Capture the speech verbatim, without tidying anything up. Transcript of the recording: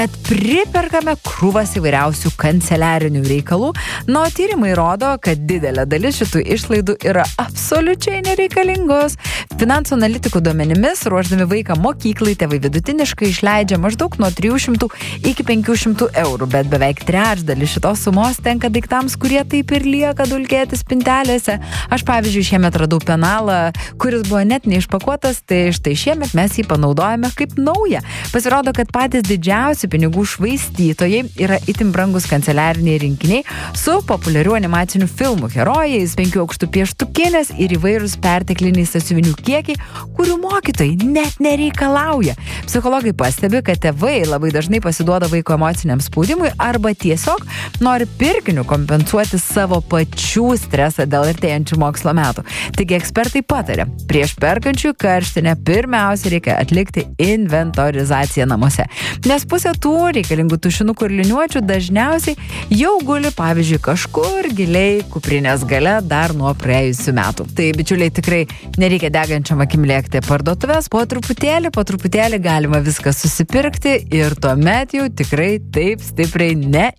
kad priperkame krūvas įvairiausių kanceliarinių reikalų, nuo tyrimai rodo, kad didelė dalis šitų išlaidų yra absoliučiai nereikalingos. Finansų analitikų duomenimis, ruošdami vaiką mokyklai, tėvai vidutiniškai išleidžia maždaug nuo trijų šimtų iki penkių šimtų eurų, bet beveik trečdalis šitos sumos tenka daiktams, kurie taip ir lieka dulkėti spintelėse. Aš, pavyzdžiui, šiemet radau penalą, kuris buvo net neišpakuotas, tai štai šiemet mes jį panaudojame kaip naują. Pasirodo, kad patys didžiausi pinigų švaistytojai yra itin brangus kanceliariniai rinkiniai su populiarių animacinių filmų herojais, penkių aukštų pieštukinės ir įvairūs pertekliniai sąsiuvinių kiekiai, kurių mokytojai net nereikalauja. Psichologai pastebi, kad tėvai labai dažnai pasiduoda vaiko emociniam spaudimui arba tiesiog nori pirkiniu kompensuoti savo pačių stresą dėl artėjančių mokslo metų. Taigi ekspertai patarė, prieš perkančių karštinę pirmiausia reikia atlikti inventorizaciją namuose, nes pusė tų reikalingų tušinukų ir liniuočių dažniausiai jau guli, pavyzdžiui, kažkur giliai kuprinės gale dar nuo praėjusių metų. Tai, bičiuliai, tikrai nereikia degančiam akim lėkti parduotuvės, po truputėlį, po truputėlį galima viską susipirkti ir tuomet jau tikrai taip stipriai ne